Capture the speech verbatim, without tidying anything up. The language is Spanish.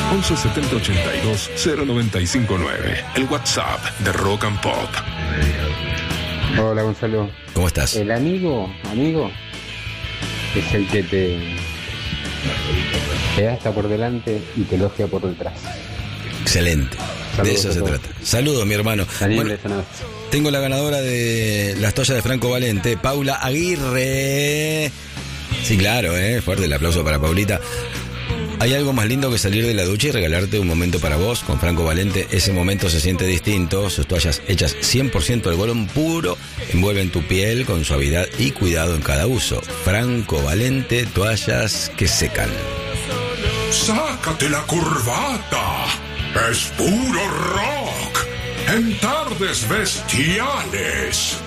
once setenta ochenta y dos cero noventa y cinco nueve. El WhatsApp de Rock and Pop. Hola Gonzalo. ¿Cómo estás? El amigo, amigo, es el que te, te da hasta por delante y te elogia por detrás. Excelente. Saludos de eso se a todos. trata. Saludos, mi hermano. Daniel Bueno, de San Agustín. tengo la ganadora de las toallas de Franco Valente, Paula Aguirre. Sí, claro, ¿eh? Fuerte el aplauso para Paulita. Hay algo más lindo que salir de la ducha y regalarte un momento para vos con Franco Valente. Ese momento se siente distinto. Sus toallas hechas cien por ciento de algodón puro envuelven tu piel con suavidad y cuidado en cada uso. Franco Valente, toallas que secan. ¡Sácate la corbata! ¡Es puro rock! En Tardes Bestiales.